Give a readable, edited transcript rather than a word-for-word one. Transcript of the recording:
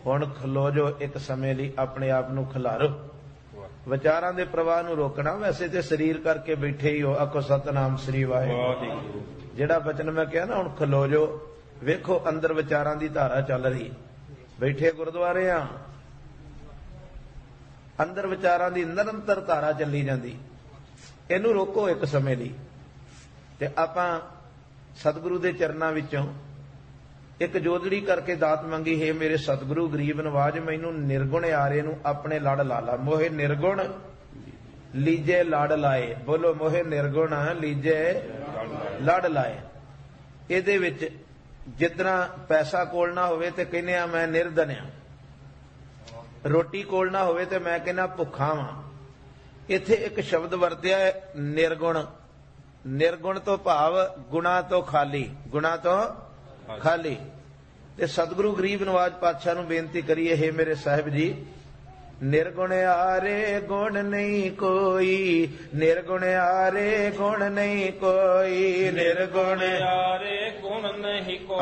हुण खलो जो एक समय लई अपने आप नूं खिलारो। विचारां दे प्रवाह नूं रोकना। वैसे तो शरीर करके बैठे ही हो, आखो सतनाम श्री वाहिगुरू। जिहड़ा बचन मैं कहा ना, हुण खलो जो, वेखो अंदर विचारां दी धारा चल रही। बैठे गुरुद्वारे आ, अंदर विचारां दी निरंतर धारा चली जांदी। इहनूं रोको एक समय लई। ते आपां सतगुरु दे चरनां विचों एक जोदड़ी करके दात मंगी, है मेरे सतगुरु गरीब नवाज, मैनू निर्गुण आरे नूं अपने लड़ ला ला। मोहे निर्गुण लीजे लड़ लाए। बोलो, मोहे निर्गुण लीजे लड़ लाए। इहदे विच जितना पैसा कोल ना होवे ते कहने आ मैं निर्धनिया, रोटी कोल ना होवे ते मैं कहना भुखा वां। इत्थे एक शब्द वरतिया है निर्गुण। निर्गुण तो भाव गुणा तो खाली, गुणा तो खाली। ते सतगुरु गरीब नवाज पातशाह नूं बेनती करिए, हे मेरे साहिब जी, निर्गुण आरे गुण नहीं कोई, निर्गुण आरे गुण नहीं कोई, निर्गुण आरे गुण नहीं कोई।